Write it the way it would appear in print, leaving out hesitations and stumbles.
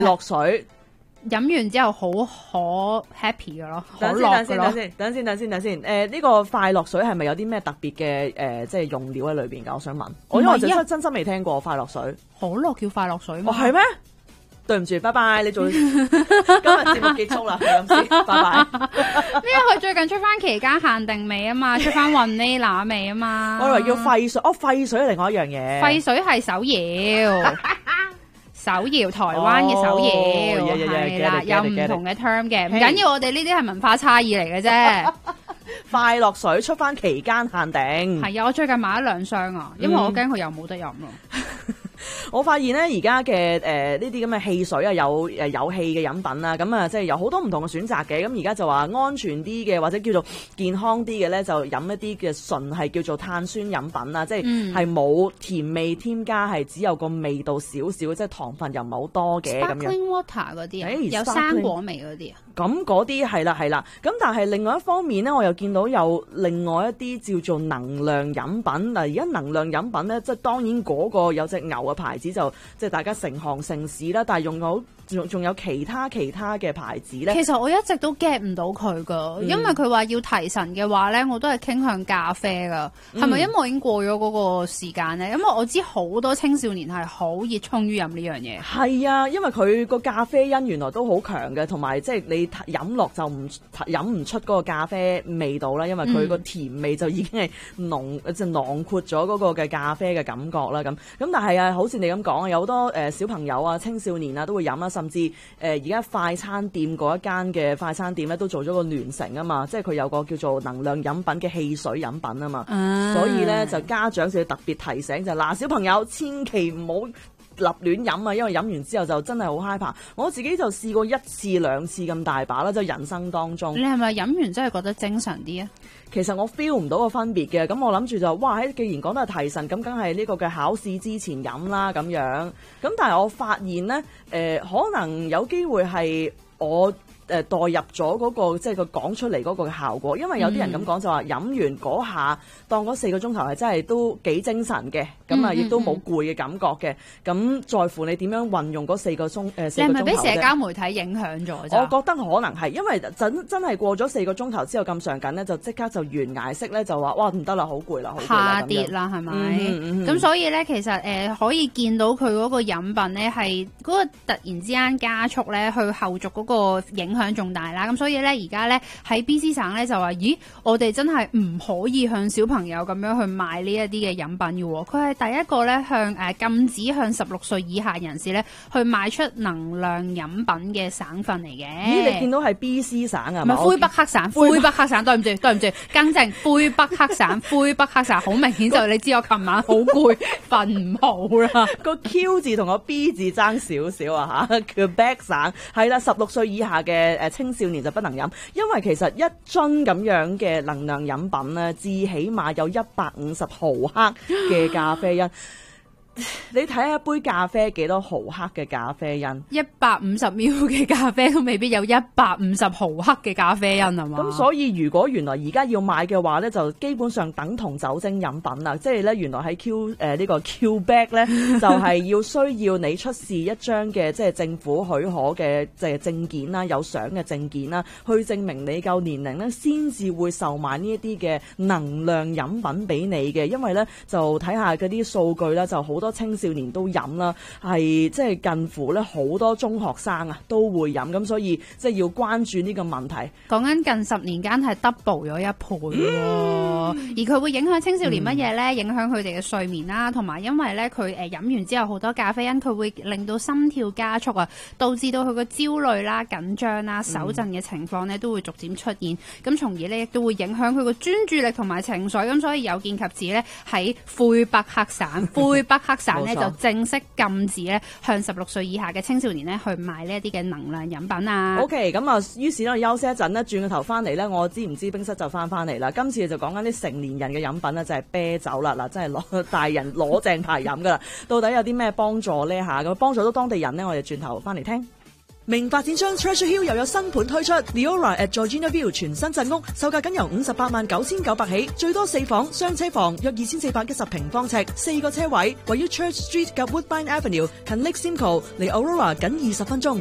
落水。 飲完之後好 happy 嘅咯，好樂嘅咯。 等先。呢個快樂水係咪有啲咩特別嘅即係用料喺裏邊㗎？我想問。因為我真心未聽過快樂水。 可樂叫快樂水咩？ 係咩？對唔住，拜拜，你做今日節目結束啦，係咁先，拜拜。 因為佢最近出翻期間限定味啊嘛，出翻雲呢拿味啊嘛。 我以為叫廢水，廢水係另外一樣嘢。 廢水係手搖。手搖台灣嘅手搖係啦，有唔同嘅 term 嘅，唔緊要，我哋呢啲係文化差異嚟嘅啫。 快樂水出翻期間限定， 係啊，我最近買咗2箱啊，因為我驚佢又冇得飲咯。 我發現咧，而家嘅呢啲咁嘅汽水啊，有氣嘅飲品啦，咁啊，即係有好多唔同嘅選擇嘅。咁而家就話安全啲嘅，或者叫做健康啲嘅咧，就飲一啲嘅純係叫做碳酸飲品啦，即係冇甜味添加，係只有個味道少少，即係糖分又唔係好多嘅咁樣。 Sparkling water 嗰啲有生果味嗰啲啊。 咁嗰啲係啦。咁但係另外一方面咧，我又見到有另外一啲叫做能量飲品。嗱，而家能量飲品咧，即係當然嗰個有隻牛嘅牌子就即係大家成行成市啦，但係仲有其他嘅牌子咧。 其實我一直都 get 唔到佢噶，因為佢話要提神嘅話咧，我都係傾向咖啡噶。係咪因為我已經過咗嗰個時間咧？因為我知好多青少年係好熱衷於飲呢樣嘢。 係啊，因為佢個咖啡因原來都好強嘅，同埋即係你飲落就飲唔出嗰個咖啡味道啦，因為佢個甜味就已經係即係囊括咗嗰個嘅咖啡嘅感覺啦。咁但係啊，好似你咁講啊，有好多小朋友啊、青少年啊都會飲啊，甚至而家快餐店嗰一間嘅快餐店咧都做咗個聯乘啊嘛，即係佢有個叫做能量飲品嘅汽水飲品啊嘛，所以咧就家長就要特別提醒就嗱，小朋友千祈唔好立亂飲啊，因為飲完之後就真係好害怕。我自己就試過1次2次咁大把啦，就人生當中。 你係咪飲完真係覺得精神啲啊？ 其實我 feel 唔到個分別嘅，咁我諗住就哇，既然講得係提神，咁梗係呢個嘅考試之前飲啦咁樣。咁但係我發現呢，可能有機會係我代入咗嗰個即係佢講出嚟嗰個嘅效果，因為有啲人咁講就話飲完嗰下當嗰4個鐘頭係真係都幾精神嘅，咁啊亦都冇攰嘅感覺嘅。咁在乎你點樣運用嗰4個鐘4個鐘頭。你係咪俾社交媒體影響咗？ 我覺得可能係，因為真係過咗4個鐘頭之後咁上緊咧，就即刻就懸崖式咧就話哇唔得啦，好攰啦， 下跌啦係咪？咁所以咧其實可以見到佢嗰個飲品咧係嗰個突然之間加速咧，去後續嗰個影響仲大啦。咁所以咧而家咧喺 BC 省咧就話，咦，我哋真係唔可以向小朋友咁樣去賣呢一啲嘅飲品嘅喎。佢係第一個咧向禁止向16歲以下人士咧去賣出能量飲品嘅省份嚟嘅。 咦，你見到係 BC 省啊？ 唔係魁北克省，魁北克省，對唔住，更正，魁北克省，魁北克省，好明顯就你知我琴晚好攰，瞓唔好啦。 個 Q 字同個 B 字爭少少啊嚇，叫 Quebec 省係啦，16歲以下嘅青少年就不能飲，因為其實一樽咁樣嘅能量飲品咧，至起碼有150毫克嘅咖啡因。你睇下一杯咖啡幾多毫克嘅咖啡因 ？150ml 嘅咖啡都未必有150毫克嘅咖啡因係嘛？ 咁所以如果原來而家要買嘅話咧，就基本上等同酒精飲品啦。即係咧，原來喺呢個 Quebec 咧，就係要需要你出示一張嘅即係政府許可嘅即係證件啦，有相嘅證件啦，去證明你夠年齡咧，先至會售賣呢一啲嘅能量飲品俾你嘅。因為咧就睇下嗰啲數據啦，就好多青少年都飲啦，係即係近乎咧好多中學生啊都會飲，咁所以即係要關注呢個問題。 講緊近10年間係 double 咗1倍喎，而佢會影響青少年乜嘢咧？影響佢哋嘅睡眠啦，同埋因為咧佢飲完之後好多咖啡因，佢會令到心跳加速啊，導致到佢個焦慮啦、緊張啦、手震嘅情況咧都會逐漸出現，咁從而咧亦都會影響佢個專注力同埋情緒，咁所以有見及此咧喺魁北克省咧就正式禁止咧向16歲以下嘅青少年咧去賣呢一啲嘅能量飲品啊。 OK， 咁啊，於是咧休息一陣咧，轉個頭翻嚟咧，我知唔知冰室就翻嚟啦。今次就講緊啲成年人嘅飲品咧，就係啤酒啦，嗱，真係大人攞正牌飲噶啦。到底有啲咩幫助咧嚇？咁幫助到當地人咧，我哋轉頭翻嚟聽。 明發展商 Treasure Hill 又有新盤推出 Leora at Georgina View 全新鎮屋，售價僅由589900起，最多4房雙車房，約2410平方尺，4個車位，位於 Church Street 及 Woodbine Avenue，近 Lake Simcoe，離 Aurora 僅20分鐘。